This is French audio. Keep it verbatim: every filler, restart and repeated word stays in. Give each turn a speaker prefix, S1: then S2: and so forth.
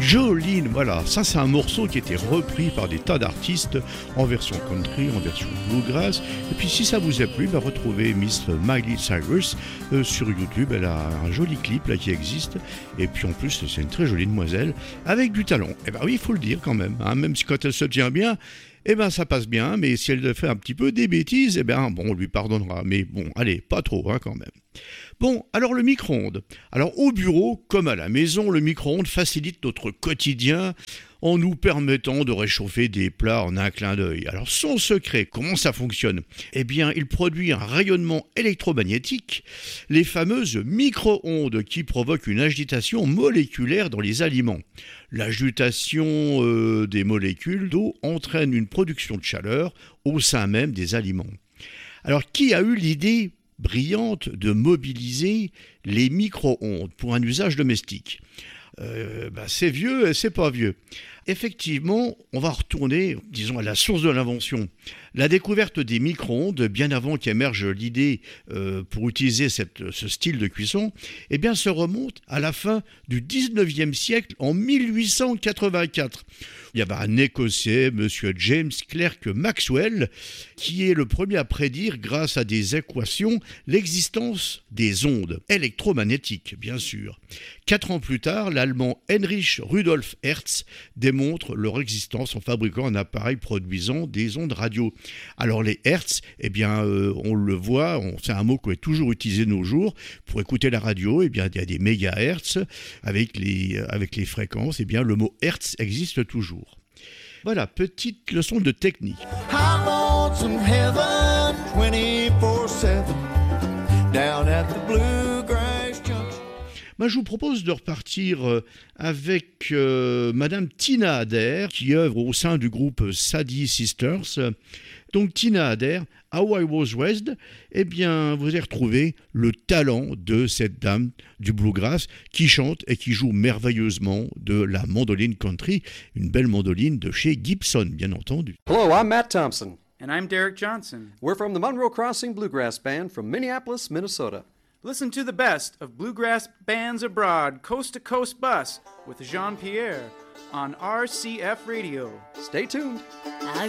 S1: Jolene, voilà, ça c'est un morceau qui a été repris par des tas d'artistes en version country, en version bluegrass. Et puis si ça vous a plu, bah, retrouvez Miss Miley Cyrus euh, sur YouTube. Elle a un joli clip là qui existe. Et puis en plus, c'est une très jolie demoiselle avec du talent. Et ben oui, il faut le dire quand même, hein, même si quand elle se tient bien, eh ben ça passe bien. Mais si elle fait un petit peu des bêtises, eh ben bon, on lui pardonnera. Mais bon, allez, pas trop hein, quand même. Bon, alors le micro-ondes. Alors au bureau, comme à la maison, le micro-ondes facilite notre quotidien en nous permettant de réchauffer des plats en un clin d'œil. Alors son secret, comment ça fonctionne ? Eh bien, il produit un rayonnement électromagnétique, les fameuses micro-ondes qui provoquent une agitation moléculaire dans les aliments. L'agitation euh, des molécules d'eau entraîne une production de chaleur au sein même des aliments. Alors qui a eu l'idée brillante de mobiliser les micro-ondes pour un usage domestique ? Euh, bah c'est vieux et c'est pas vieux. Effectivement, on va retourner, disons, à la source de l'invention. La découverte des micro-ondes, bien avant qu'émerge l'idée euh, pour utiliser cette, ce style de cuisson, eh bien, se remonte à la fin du dix-neuvième siècle, en mille huit cent quatre-vingt-quatre. Il y avait un Écossais, M. James Clerk Maxwell, qui est le premier à prédire, grâce à des équations, l'existence des ondes électromagnétiques, bien sûr. Quatre ans plus tard, l'Allemand Heinrich Rudolf Hertz démontre leur existence en fabriquant un appareil produisant des ondes radio. Alors les Hertz, eh bien, euh, on le voit, on, c'est un mot qui est toujours utilisé de nos jours. Pour écouter la radio, eh bien, il y a des mégahertz avec les, avec les fréquences. Eh bien, le mot Hertz existe toujours. Voilà, petite leçon de technique. I want some heaven twenty-four seven down at the Bluegrass Junction. Ben, je vous propose de repartir avec euh, Madame Tina Adair, qui œuvre au sein du groupe Sadie Sisters. Donc Tina Adair, How I Was Raised, eh bien, vous allez retrouver le talent de cette dame du bluegrass qui chante et qui joue merveilleusement de la mandoline country, une belle mandoline de chez Gibson, bien entendu.
S2: Hello, I'm Matt Thompson.
S3: And I'm Derek Johnson.
S2: We're from the Monroe Crossing Bluegrass Band from Minneapolis, Minnesota.
S3: Listen to the best of bluegrass bands abroad, coast to coast bus with Jean Pierre on R C F Radio.
S2: Stay tuned.
S4: I